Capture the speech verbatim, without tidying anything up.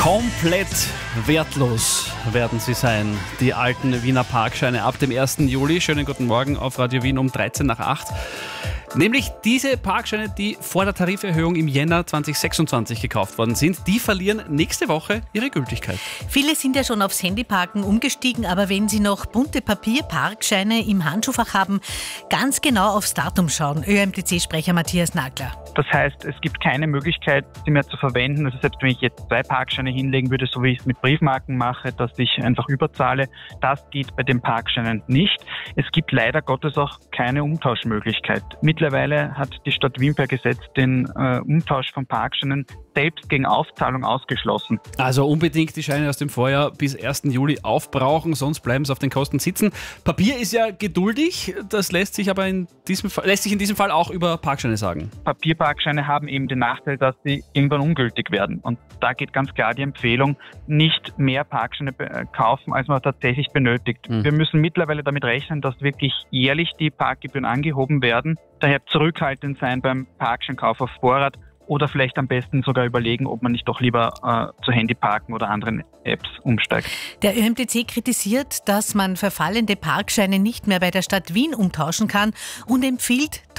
Komplett wertlos werden sie sein, die alten Wiener Parkscheine ab dem ersten Juli. Schönen guten Morgen auf Radio Wien um dreizehn nach acht. Nämlich diese Parkscheine, die vor der Tariferhöhung im Jänner zwanzig sechsundzwanzig gekauft worden sind, die verlieren nächste Woche ihre Gültigkeit. Viele sind ja schon aufs Handyparken umgestiegen, aber wenn Sie noch bunte Papierparkscheine im Handschuhfach haben, ganz genau aufs Datum schauen. Ö M T C-Sprecher Matthias Nagler. Das heißt, es gibt keine Möglichkeit, sie mehr zu verwenden. Also selbst wenn ich jetzt zwei Parkscheine hinlegen würde, so wie ich es mit Briefmarken mache, dass ich einfach überzahle, das geht bei den Parkscheinen nicht. Es gibt leider Gottes auch keine Umtauschmöglichkeit. Mittlerweile hat die Stadt Wien per Gesetz den äh, Umtausch von Parkscheinen selbst gegen Aufzahlung ausgeschlossen. Also unbedingt die Scheine aus dem Vorjahr bis ersten Juli aufbrauchen, sonst bleiben sie auf den Kosten sitzen. Papier ist ja geduldig, das lässt sich aber in diesem Fall, lässt sich in diesem Fall auch über Parkscheine sagen. Papierparkscheine haben eben den Nachteil, dass sie irgendwann ungültig werden. Und da geht ganz klar die Empfehlung, nicht mehr Parkscheine kaufen, als man tatsächlich benötigt. Mhm. Wir müssen mittlerweile damit rechnen, dass wirklich jährlich die Parkgebühren angehoben werden. Daher zurückhaltend sein beim Parkscheinkauf auf Vorrat oder vielleicht am besten sogar überlegen, ob man nicht doch lieber äh, zu Handyparken oder anderen Apps umsteigt. Der Ö M T C kritisiert, dass man verfallende Parkscheine nicht mehr bei der Stadt Wien umtauschen kann und empfiehlt